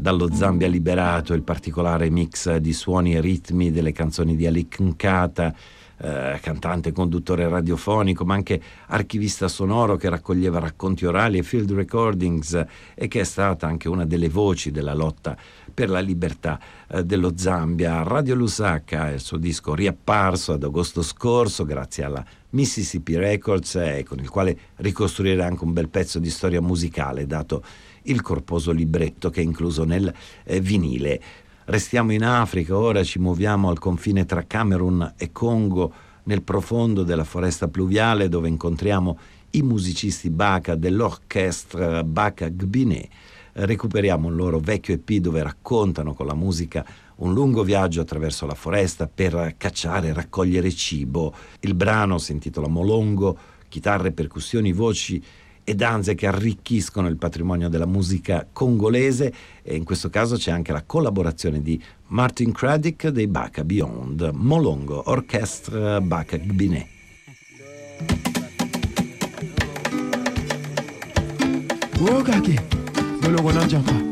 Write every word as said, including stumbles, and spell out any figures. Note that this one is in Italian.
dallo Zambia liberato il particolare mix di suoni e ritmi delle canzoni di Ali Nkata, eh, cantante e conduttore radiofonico, ma anche archivista sonoro che raccoglieva racconti orali e field recordings e che è stata anche una delle voci della lotta per la libertà eh, dello Zambia. Radio Lusaka è il suo disco riapparso ad agosto scorso grazie alla Mississippi Records, eh, con il quale ricostruire anche un bel pezzo di storia musicale dato il corposo libretto che è incluso nel eh, vinile. Restiamo in Africa, ora ci muoviamo al confine tra Camerun e Congo, nel profondo della foresta pluviale, dove incontriamo i musicisti Baka dell'orchestra Baka Gbine. Recuperiamo un loro vecchio E P dove raccontano con la musica un lungo viaggio attraverso la foresta per cacciare e raccogliere cibo. Il brano si intitola Molongo, chitarre, percussioni, voci e danze che arricchiscono il patrimonio della musica congolese, e in questo caso c'è anche la collaborazione di Martin Craddock dei Baka Beyond. Molongo, orchestra Baka Gbine. Molongo na jampa